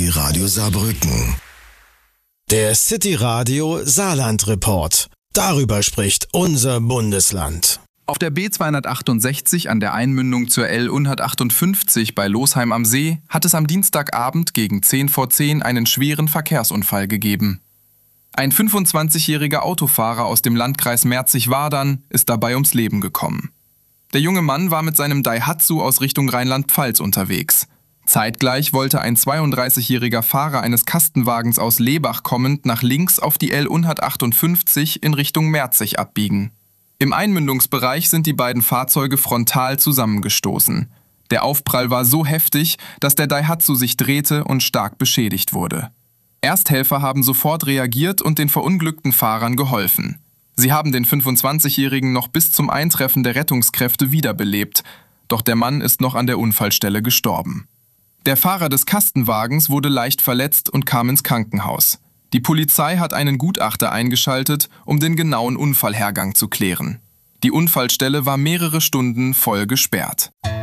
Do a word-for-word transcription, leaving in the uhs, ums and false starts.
City Radio Saarbrücken. Der City Radio Saarland Report. Darüber spricht unser Bundesland. Auf der B zweihundertachtundsechzig an der Einmündung zur L hundertachtundfünfzig bei Losheim am See hat es am Dienstagabend gegen zehn vor zehn einen schweren Verkehrsunfall gegeben. Ein fünfundzwanzigjähriger Autofahrer aus dem Landkreis Merzig-Wadern ist dabei ums Leben gekommen. Der junge Mann war mit seinem Daihatsu aus Richtung Rheinland-Pfalz unterwegs. Zeitgleich wollte ein zweiunddreißigjähriger Fahrer eines Kastenwagens aus Lebach kommend nach links auf die L hundertachtundfünfzig in Richtung Merzig abbiegen. Im Einmündungsbereich sind die beiden Fahrzeuge frontal zusammengestoßen. Der Aufprall war so heftig, dass der Daihatsu sich drehte und stark beschädigt wurde. Ersthelfer haben sofort reagiert und den verunglückten Fahrern geholfen. Sie haben den fünfundzwanzigjährigen noch bis zum Eintreffen der Rettungskräfte wiederbelebt, doch der Mann ist noch an der Unfallstelle gestorben. Der Fahrer des Kastenwagens wurde leicht verletzt und kam ins Krankenhaus. Die Polizei hat einen Gutachter eingeschaltet, um den genauen Unfallhergang zu klären. Die Unfallstelle war mehrere Stunden voll gesperrt.